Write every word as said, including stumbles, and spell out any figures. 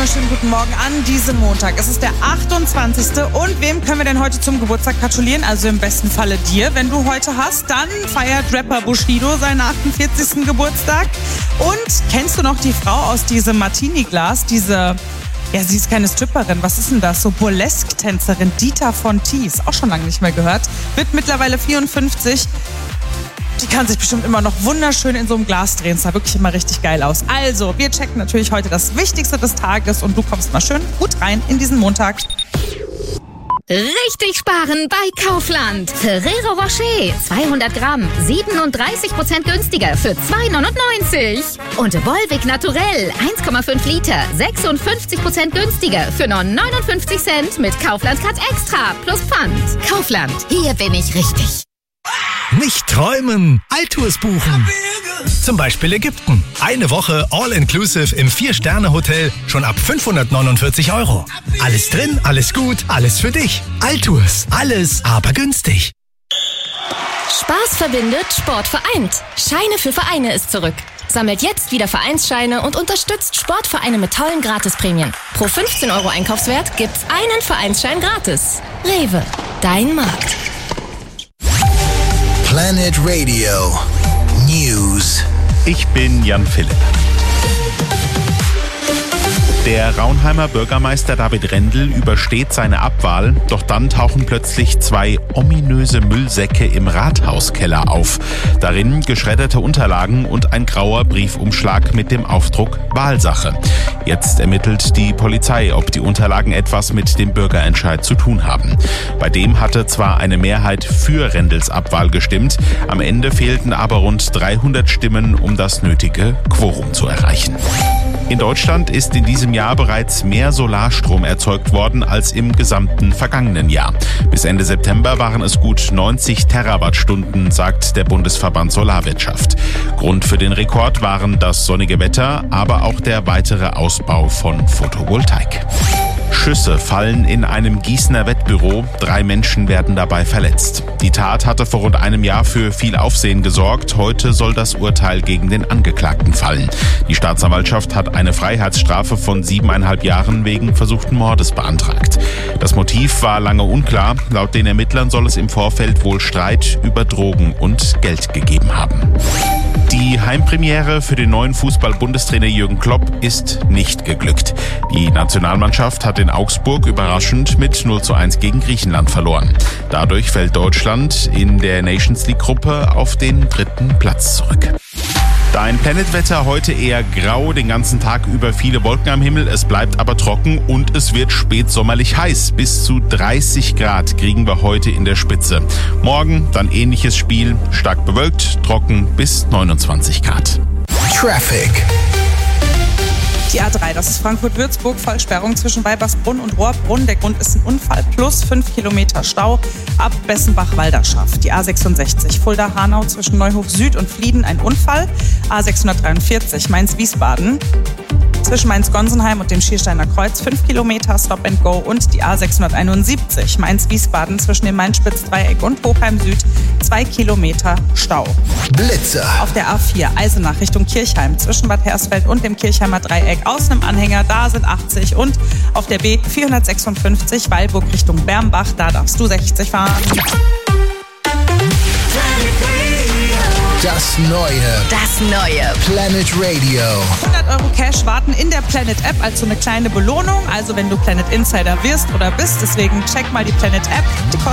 wunderschönen guten Morgen an diesem Montag. Es ist der achtundzwanzigste Und wem können wir denn heute zum Geburtstag gratulieren? Also im besten Falle dir. Wenn du heute hast, dann feiert Rapper Bushido seinen achtundvierzigsten Geburtstag. Und kennst du noch die Frau aus diesem Martini-Glas? Diese, ja, sie ist keine Stripperin. Was ist denn das? So Burlesque-Tänzerin Dita Von Teese. Auch schon lange nicht mehr gehört. Wird mittlerweile vierundfünfzig. Die kann sich bestimmt immer noch wunderschön in so einem Glas drehen. Es sah wirklich immer richtig geil aus. Also, wir checken natürlich heute das Wichtigste des Tages und du kommst mal schön gut rein in diesen Montag. Richtig sparen bei Kaufland. Ferrero Rocher, zweihundert Gramm, siebenunddreißig Prozent günstiger für zwei neunundneunzig. Und Volvic Naturell, eins Komma fünf Liter, sechsundfünfzig Prozent günstiger für nur neunundfünfzig Cent mit Kaufland Cut Extra plus Pfand. Kaufland, hier bin ich richtig. Nicht träumen, Alltours buchen. Zum Beispiel Ägypten. Eine Woche All-Inclusive im Vier-Sterne-Hotel schon ab fünfhundertneunundvierzig Euro. Alles drin, alles gut, alles für dich. Alltours, alles aber günstig. Spaß verbindet, Sport vereint. Scheine für Vereine ist zurück. Sammelt jetzt wieder Vereinsscheine und unterstützt Sportvereine mit tollen Gratisprämien. Pro fünfzehn Euro Einkaufswert gibt's einen Vereinsschein gratis. Rewe, dein Markt. Planet Radio News. Ich bin Jan Philipp. Der Raunheimer Bürgermeister David Rendel übersteht seine Abwahl, doch dann tauchen plötzlich zwei ominöse Müllsäcke im Rathauskeller auf. Darin geschredderte Unterlagen und ein grauer Briefumschlag mit dem Aufdruck Wahlsache. Jetzt ermittelt die Polizei, ob die Unterlagen etwas mit dem Bürgerentscheid zu tun haben. Bei dem hatte zwar eine Mehrheit für Rendels Abwahl gestimmt, am Ende fehlten aber rund dreihundert Stimmen, um das nötige Quorum zu erreichen. In Deutschland ist in diesem Jahr bereits mehr Solarstrom erzeugt worden als im gesamten vergangenen Jahr. Bis Ende September waren es gut neunzig Terawattstunden, sagt der Bundesverband Solarwirtschaft. Grund für den Rekord waren das sonnige Wetter, aber auch der weitere Ausbau von Photovoltaik. Schüsse fallen in einem Gießener Wettbüro. Drei Menschen werden dabei verletzt. Die Tat hatte vor rund einem Jahr für viel Aufsehen gesorgt. Heute soll das Urteil gegen den Angeklagten fallen. Die Staatsanwaltschaft hat eine Freiheitsstrafe von siebeneinhalb Jahren wegen versuchten Mordes beantragt. Das Motiv war lange unklar. Laut den Ermittlern soll es im Vorfeld wohl Streit über Drogen und Geld gegeben haben. Die Heimpremiere für den neuen Fußball-Bundestrainer Jürgen Klopp ist nicht geglückt. Die Nationalmannschaft hat in Augsburg überraschend mit null zu eins gegen Griechenland verloren. Dadurch fällt Deutschland in der Nations League-Gruppe auf den dritten Platz zurück. Dein Planetwetter heute eher grau, den ganzen Tag über viele Wolken am Himmel, es bleibt aber trocken und es wird spätsommerlich heiß. Bis zu dreißig Grad kriegen wir heute in der Spitze. Morgen dann ähnliches Spiel, stark bewölkt, trocken bis neunundzwanzig Grad. Traffic. Die A drei, das ist Frankfurt-Würzburg, Vollsperrung zwischen Weibersbrunn und Rohrbrunn. Der Grund ist ein Unfall plus fünf Kilometer Stau ab Bessenbach-Walderschaft. Die A sechsundsechzig, Fulda-Hanau zwischen Neuhof Süd und Flieden, ein Unfall. A sechshundertdreiundvierzig, Mainz-Wiesbaden zwischen Mainz-Gonsenheim und dem Schiersteiner Kreuz, fünf Kilometer Stop and Go. Und die A sechshunderteinundsiebzig, Mainz-Wiesbaden zwischen dem Main-Spitz-Dreieck und Hochheim Süd, zwei Kilometer Stau. Blitzer. Auf der A vier, Eisenach Richtung Kirchheim zwischen Bad Hersfeld und dem Kirchheimer Dreieck aus einem Anhänger, da sind achtzig. Und auf der B vierhundertsechsundfünfzig, Weilburg Richtung Bermbach, da darfst du sechzig fahren. Das Neue. Das Neue. Planet Radio. hundert Euro Cash warten in der Planet App als so eine kleine Belohnung. Also wenn du Planet Insider wirst oder bist. Deswegen check mal die Planet App. Die